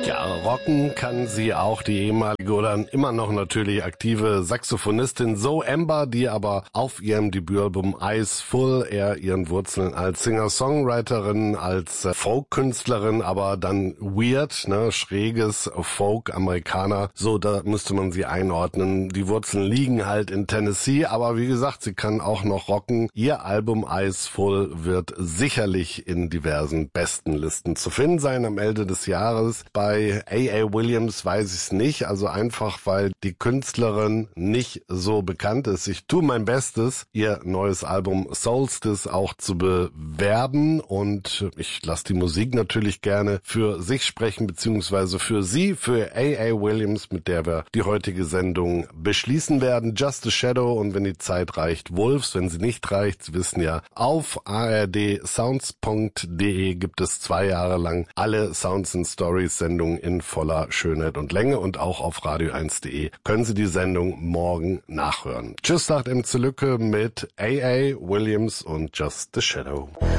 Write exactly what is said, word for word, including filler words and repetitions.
Ja, rocken kann sie auch, die ehemalige oder immer noch natürlich aktive Saxophonistin Zoe Amber, die aber auf ihrem Debütalbum Eyes Full eher ihren Wurzeln als Singer-Songwriterin, als Folk-Künstlerin, aber dann weird, ne, schräges Folk-Amerikaner, so da müsste man sie einordnen. Die Wurzeln liegen halt in Tennessee, aber wie gesagt, sie kann auch noch rocken. Ihr Album Eyes Full wird sicherlich in diversen Bestenlisten zu finden sein am Ende des Jahres. Bei A A. Williams weiß ich es nicht, also einfach, weil die Künstlerin nicht so bekannt ist. Ich tue mein Bestes, ihr neues Album Solstice auch zu bewerben und ich lasse die Musik natürlich gerne für sich sprechen, beziehungsweise für sie, für A A. Williams, mit der wir die heutige Sendung beschließen werden. Just a Shadow und wenn die Zeit reicht, Wolves. Wenn sie nicht reicht, Sie wissen ja, auf a r d sounds punkt d e gibt es zwei Jahre lang alle Sounds and Stories Sendungen in voller Schönheit und Länge und auch auf radio eins punkt de können Sie die Sendung morgen nachhören. Tschüss, sagt M. Lücke mit A A. Williams und Just the Shadow.